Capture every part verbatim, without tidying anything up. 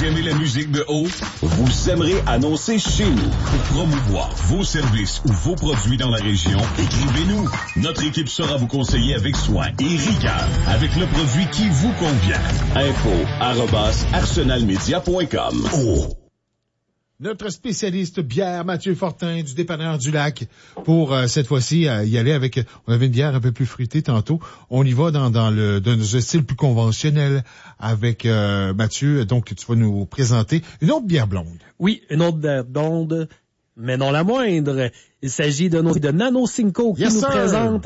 Vous aimez la musique de haut? Vous aimerez annoncer chez nous. Pour promouvoir vos services ou vos produits dans la région, écrivez-nous. Notre équipe saura vous conseiller avec soin et rigueur avec le produit qui vous convient. Info arobase arsenalmedia point com. Oh. Notre spécialiste bière, Mathieu Fortin, du dépanneur du Lac, pour euh, cette fois-ci euh, y aller avec... On avait une bière un peu plus fruitée tantôt. On y va dans, dans, le, dans un style plus conventionnel avec euh, Mathieu. Donc, tu vas nous présenter une autre bière blonde. Oui, une autre bière blonde, mais non la moindre. Il s'agit de, nos, de Nano Cinco qui yes, nous sir. présente...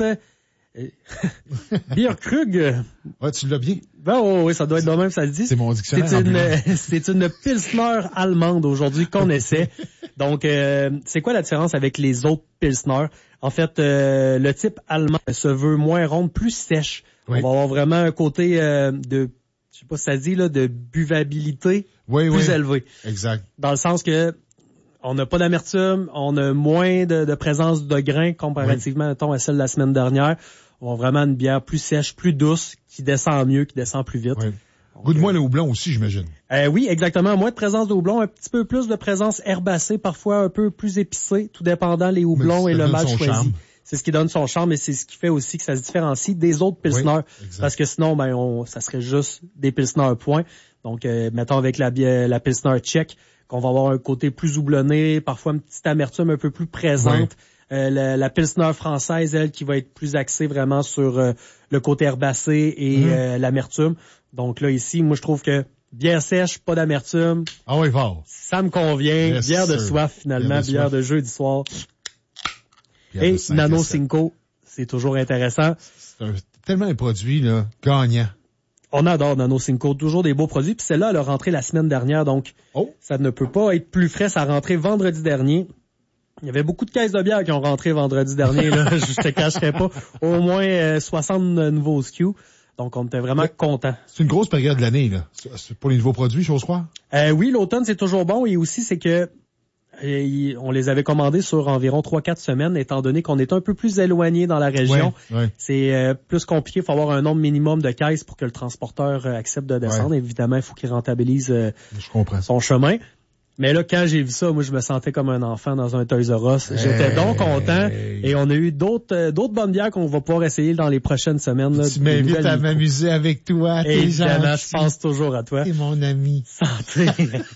Bière Krug. Ah, tu l'as bien? Ben oh, oui, ça doit être le même, ça le dit. C'est mon dictionnaire. C'est une, c'est une Pilsner allemande aujourd'hui qu'on essaie. Donc, euh, c'est quoi la différence avec les autres Pilsner? En fait, euh, le type allemand se veut moins ronde, plus sèche. Oui. On va avoir vraiment un côté euh, de, je sais pas si ça dit, là, de buvabilité oui, plus oui. élevé. Exact. Dans le sens que on n'a pas d'amertume, on a moins de, de présence de grains comparativement, oui. mettons, à celle de la semaine dernière. On a vraiment une bière plus sèche, plus douce, qui descend mieux, qui descend plus vite. Oui. Goûte moins le houblon aussi, j'imagine. Euh, oui, exactement. Moins de présence de houblon, un petit peu plus de présence herbacée, parfois un peu plus épicée, tout dépendant les houblons et le malt choisi. Charme. C'est ce qui donne son charme et c'est ce qui fait aussi que ça se différencie des autres pilsners. Oui, parce que sinon, ben, on, ça serait juste des pilsners point. Donc, euh, mettons avec la, la pilsner tchèque, qu'on va avoir un côté plus houblonné, parfois une petite amertume un peu plus présente. Oui. Euh, la, la pilsner française, elle, qui va être plus axée vraiment sur euh, le côté herbacé et mmh. euh, l'amertume. Donc là, ici, moi, je trouve que bière sèche, pas d'amertume. Ah oui, fort. Ça me convient. Yes, bière de soif, finalement. Bière de, bière de jeudi soir. Bière et Nano Cinco, c'est toujours intéressant. C'est un, tellement un produit, là, gagnant. On adore Nano Cinco, toujours des beaux produits. Puis celle-là, elle a rentré la semaine dernière, donc oh. ça ne peut pas être plus frais. Ça a rentré vendredi dernier. Il y avait beaucoup de caisses de bière qui ont rentré vendredi dernier, là. Je te cacherai pas. Au moins euh, soixante nouveaux S K U. Donc, on était vraiment contents. C'est une grosse période de l'année, là. C'est pour les nouveaux produits, j'ose croire? Euh, oui, l'automne, c'est toujours bon. Et aussi, c'est que euh, on les avait commandés sur environ trois quatre semaines, étant donné qu'on est un peu plus éloigné dans la région. Ouais, ouais. C'est euh, plus compliqué. Il faut avoir un nombre minimum de caisses pour que le transporteur euh, accepte de descendre. Ouais. Évidemment, il faut qu'il rentabilise euh, Je comprends. son chemin. Mais là, quand j'ai vu ça, moi, je me sentais comme un enfant dans un Toys R Us. J'étais hey, donc content. Hey. Et on a eu d'autres euh, d'autres bonnes bières qu'on va pouvoir essayer dans les prochaines semaines. Là, tu m'invites à m'amuser avec toi. Évidemment, je pense toujours à toi. T'es mon ami. Santé.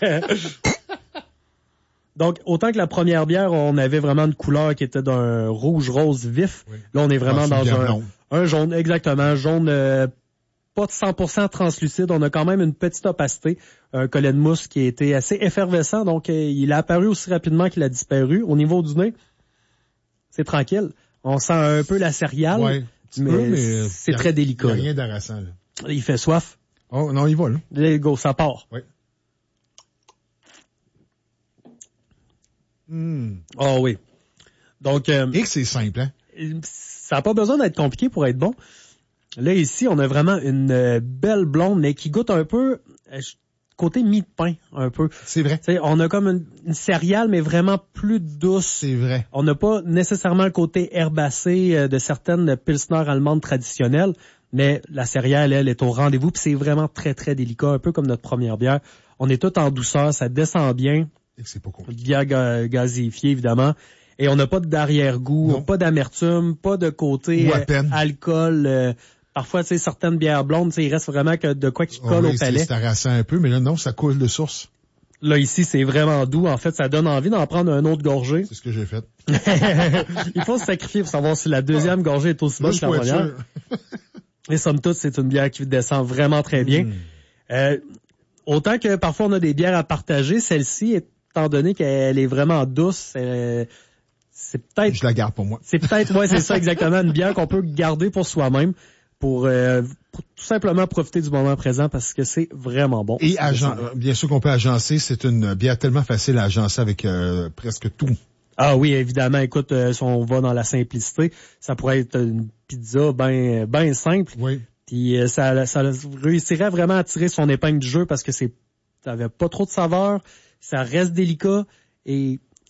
Donc, autant que la première bière, on avait vraiment une couleur qui était d'un rouge-rose vif. Oui. Là, on est vraiment ah, dans un, un jaune, exactement, jaune euh, pas de cent pour cent translucide. On a quand même une petite opacité, un collet de mousse qui a été assez effervescent. Donc, euh, il a apparu aussi rapidement qu'il a disparu. Au niveau du nez, c'est tranquille. On sent un peu la céréale, ouais, mais, peu, mais c'est très délicat. Il n'y a rien d'harassant. Là. Il fait soif. Oh non, il va, là. Let's go, ça part. Oui. Mm. Oh oui. Donc, euh, et que c'est simple, hein? Ça n'a pas besoin d'être compliqué pour être bon. Là, ici, on a vraiment une euh, belle blonde, mais qui goûte un peu euh, côté mie de pain, un peu. C'est vrai. T'sais, on a comme une, une céréale, mais vraiment plus douce. C'est vrai. On n'a pas nécessairement le côté herbacé euh, de certaines pilsner allemandes traditionnelles, mais la céréale, elle, est au rendez-vous, puis c'est vraiment très, très délicat, un peu comme notre première bière. On est tout en douceur, ça descend bien. Et c'est pas compliqué. Bière ga- gazéifiée, évidemment. Et on n'a pas d'arrière-goût, non. Pas d'amertume, pas de côté Ou à peine. Euh, alcool. Euh, parfois, tu sais, certaines bières blondes, il reste vraiment que de quoi qui colle oh oui, au palais. C'est harassant un peu, mais là, non, ça coule de source. Là, ici, c'est vraiment doux. En fait, ça donne envie d'en prendre un autre gorgée. C'est ce que j'ai fait. Il faut se sacrifier pour savoir si la deuxième gorgée est aussi bonne que la première. Et somme toute, c'est une bière qui descend vraiment très bien. Mm. Euh, autant que parfois, on a des bières à partager, celle-ci, étant donné qu'elle est vraiment douce, elle, c'est peut-être... Je la garde pour moi. C'est peut-être, ouais, c'est ça exactement, une bière qu'on peut garder pour soi-même. Pour, euh, pour tout simplement profiter du moment présent parce que c'est vraiment bon. Et agen- bien sûr qu'on peut agencer, c'est une bière tellement facile à agencer avec euh, presque tout. Ah oui, évidemment. Écoute, euh, si on va dans la simplicité, ça pourrait être une pizza bien ben simple. Oui. Puis euh, ça, ça réussirait vraiment à tirer son épingle du jeu parce que c'est, ça avait pas trop de saveur, ça reste délicat et